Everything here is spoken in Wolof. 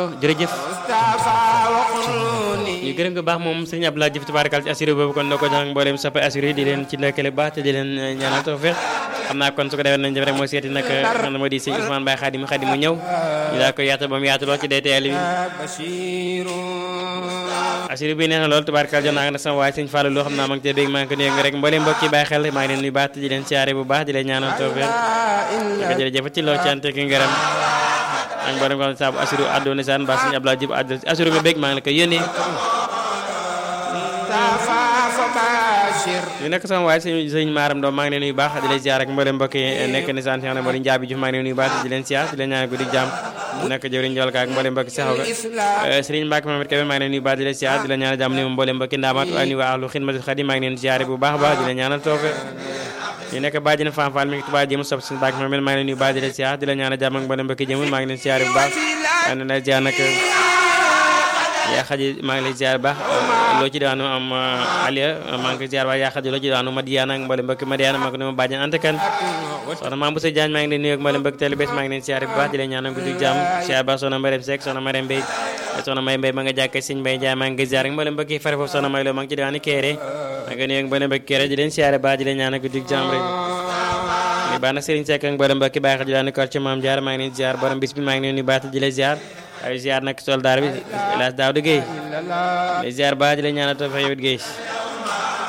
jërëjëf ñu gërëm ko baax moom sëriñ Abdoulaye Diouf tabaarkal ci assuré boobu kon doo ko jox mboolem soppe assuré di leen ci ndokkale baax te di leen ñaanal tawfeex xam naa kon su ko defee nañ def rek mooy seeti nag xam na moo di sëñ Ousmane Baye Khadim mu ñëw ñu daa ko yaata ba mu yaatu lool ci DTL bi assuré bi nee na lool tabaarkal jox naa nag sama waay sëñ Fallou loo xam naa ma ngi tey bég maa ngi ko nuyu rek mboolem mbokk yi bàyyi xel maa ngi leen nuyu baax te di leen siyaare bu baax di leen ñaanal tawfeex ko jërëjëf ci loo cante ki ngërëm ak mboolem ko saabu assuré àdduna saan ba sëñ Abdoulaye Diouf assuré nga bég maa ngi la koy yónnee ñu nekk sama waay sëñ Maram Doom maa ngi leen nuyu baax di leen ziar ak mboolem mbokk yi nekk ni sant xam ne moo di Njaabi Diouf maa ngi leen nuyu baax di leen ziar di leen ñaan guddi jàmm nekk jëwriñ Njool Ka ak mboolem mbokk saxaw ga Serigne Mbacke Mamadou Kébé maa ngi leen nuyu baax di leen ziar di leen ñaan jàmm ni mboolem mbokki Ndaamaat waaye nuyu waa ahlu Xidmatul Xadim maa ngi leen ziar bu baax baax di leen ñaanal toofe ñu nekk bàjjina Fam Fall mi ngi tubaab jëm sopp Serigne Mbacke Mamadou maa ngi leen nuyu baax di leen ziar di leen ñaan jàmm ak mboolem mbokki jëmul maa ngi leen ziar bu baax ane la ziar nag yaa xaji maa ngi lay ziar baax loo ci daanu am Aliya maa ngi koy ziar baax yaa xaji loo ci daanu Madiana ak mboolem mbokki Madiana maa ko ne ma bàjjan Anta Kan soxna Mame Boussa Diagne maa ngi leen nuyu ak mboolem mbokki teel bés maa ngi leen ziar bu baax di leen ñaanal guddi jàmm ziar baax soxna Marème Seck soxna Marème Mbaye soxna May Mbaye ma nga jàkk Sëñ Mbaye Ndiaye maa ngi koy ziar ak mboolem mbokki fare foofu soxna May Lo maa ngi ci diwaanu Kéré maa ngi nuyu ak mboolem mbokki Kéré di leen ziar baax di leen ñaanal guddi jàmm rek ni baax na Serigne Seck ak mboolem mbokki bàyyi xel di daanu kor ci Maam Jaar maa ngi leen ziar borom bis bi maa ngi leen nuyu baax di leen ziar ay ziar nag soldaar bi Elas Daouda Gueye lay ziar baax di leen ñaanal tawfeex yow it Gueye